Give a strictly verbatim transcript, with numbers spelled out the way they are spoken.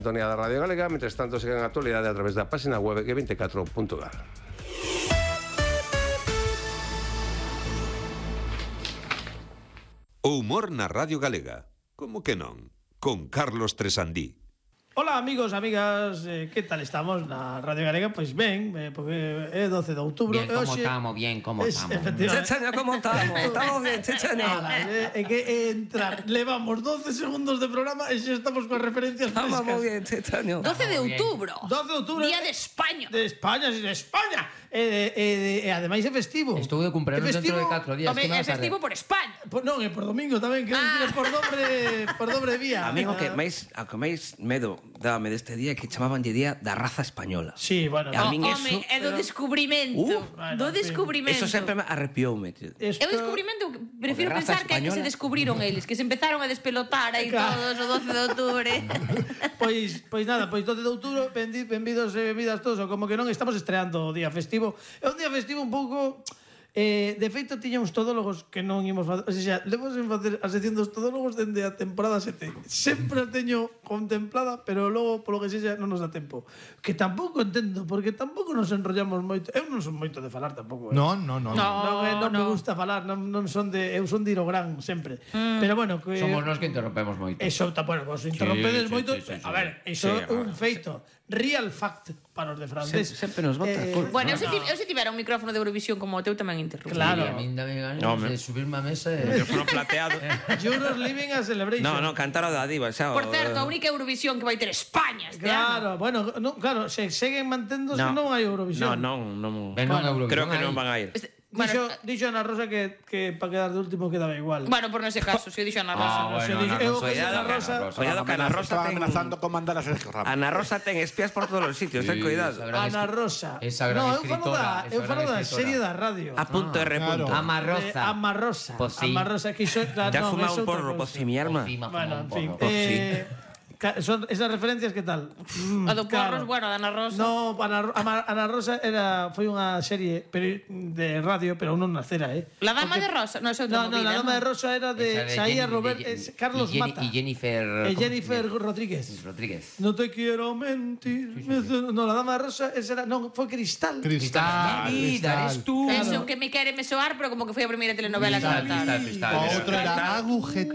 Sintonía da Radio Galega, mentres tanto seguen a actualidade a través da página web G veinticuatro punto gal. O humor na Radio Galega. Como que non? Con Carlos Tresandí. Ola amigos, amigas, eh, que tal estamos na Radio Galega? Pois ben, eh, porque é doce de outubro. Bien, como estamos, bien, como estamos. Chechenia, como estamos? Estamos ben, Chechenia. É que entrar, levamos doce segundos de programa e xa estamos coas referencias Estamos frescas. moi ben, Chechenia. doce de outubro. doce de outubro. Día de España. De España, sí, de España. E, e, e ademais é festivo. Estou de cumpleanos É dentro festivo? de catro días. Home, que me é vas a festivo ver. por España. Por, non, é por domingo tamén, que ah. por dobre por dobre vía. Amigo, que máis, a que máis medo dábame deste día que chamabanlle día da raza española. Sí, bueno. E a Oh, min home, eso... é do pero- descubrimento. Uh, bueno, do en fin. descubrimento. Eso sempre me arrepioume, tío. Esto... É o descubrimento, prefiro O de raza pensar que é que se española. descubriron eles, que se empezaron a despelotar aí Claro. todos o doce de outubro. Pois, pois nada, pois doce de outubro, bendi- benvidos e benvidas todos, ou como que non estamos estreando o día festivo. É un día festivo un pouco... Eh, de feito, tiña uns todólogos que non imos facer... O sea, levamos en facer a sección dos todólogos dende a temporada sete. Sempre a teño contemplada, pero logo, polo que sexa, non nos dá tempo. Que tampouco entendo, porque tampouco nos enrollamos moito. Eu non son moito de falar tampouco. Eh. No, no, no. No. Non, eh, non me no. gusta falar, non, non son de... Eu son de ir ao gran, sempre. Mm. Pero bueno, que... Somos nos que interrompemos moito. Eso, ta, bueno, vos interrompedes sí, moito. sí, sí, sí. A ver, iso Sí, é un feito. Real fact para os de francés. Se- sempre nos bota a culpa. Bueno, eu se, ti- eu se tivera un micrófono de Eurovisión como o teu tamén interrompo. Claro. Sí, a min dame ganas No, me- de subirme a mesa e... Micrófono plateado. Euros living a celebration. No, no, cantar o da diva, xa. Por o- certo, a única Eurovisión que vai ter España este ano. Claro, bueno, no, claro, se seguen manténdose No. non hai Eurovisión. No, non, non. Ben, non, Bueno, Eurovisión Creo que hai. non van a ir. Este- Bueno, Dixo, dixo Ana Rosa que, que para quedar de último quedaba igual. bueno, por nese caso, se o dixo Ana Rosa. Ah, Se bueno, dixo- Ana eu Rosa, que cuidado, Ana Ana Rosa... Rosa. Cuidado que Ana Rosa Estaba ten... amenazando con mandar a Sergio Ramos. Ana Rosa ten espías por todos os sitios, ten cuidado. esa gran Ana escri- Rosa. Esa gran no, eu falo escritora, da, esa eu gran falo da escritora. serie da radio. A punto R. claro. punto. Ama Eh, Rosa. Ama Rosa. Pues sí. Ama Rosa, que iso... Claro, Ya non, fuma é un outra porro, cousa. pues si mi arma. Encima Bueno, fuma en un fin. porro. Eh, ca- son esas referencias que tal? Mm, A do Porros, bueno, a da Ana Rosa. No, Ana, Ro- Ama- Ana Rosa era foi unha serie pero, de radio, pero non nacera, eh. La Dama Porque- de Rosa, no, esa é No, outra no, movida, la Dama ¿no? de Rosa era de Esa de Saía Jenny- Robert, de- eh, Carlos y Jenny- Mata. Y Jennifer... E ¿cómo? Jennifer Rodríguez. Rodríguez. No te quiero mentir. No, la Dama de Rosa, esa era, non, foi Cristal. Mi Cristal. vida, eres tú. Eso que me quere me soar, pero como que foi a primeira telenovela que Cristal, mataron. cristal, cristal. Outro era agujeta.